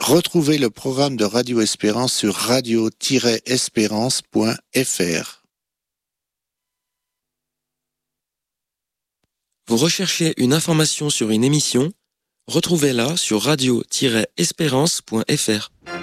Retrouvez le programme de Radio Espérance sur radio-espérance.fr. Vous recherchez une information sur une émission ? Retrouvez-la sur radio-espérance.fr.